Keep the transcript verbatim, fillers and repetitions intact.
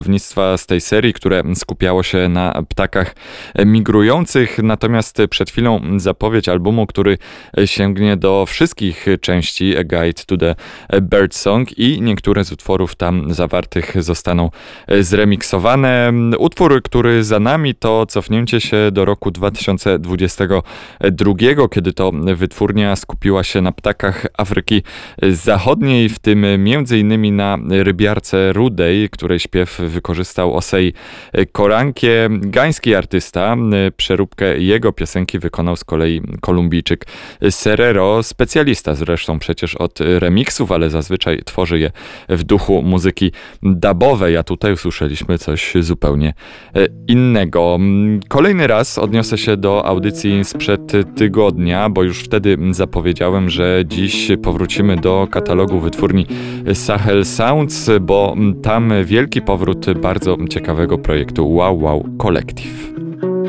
wydawnictwa z tej serii, które skupiało się na ptakach migrujących. Natomiast przed chwilą zapowiedź albumu, który sięgnie do wszystkich części A Guide to the Birdsong i niektóre z utworów tam zawartych zostaną zremiksowane. Utwór, który za nami, to cofnięcie się do roku dwa tysiące dwudziestego drugiego, kiedy to wytwórnia skupiła się na ptakach Afryki Zachodniej, w tym między innymi na rybiarce rudej, której śpiew wykorzystał Osei Korankie. Gański artysta, przeróbkę jego piosenki wykonał z kolei Kolumbijczyk Serero, specjalista zresztą przecież od remiksów, ale zazwyczaj tworzy je w duchu muzyki dubowej, a tutaj usłyszeliśmy coś zupełnie innego. Kolejny raz odniosę się do audycji sprzed tygodnia, bo już wtedy zapowiedziałem, że dziś powrócimy do katalogu wytwórni Sahel Sounds, bo tam wielki powrót bardzo ciekawego projektu Wow Wow Collective.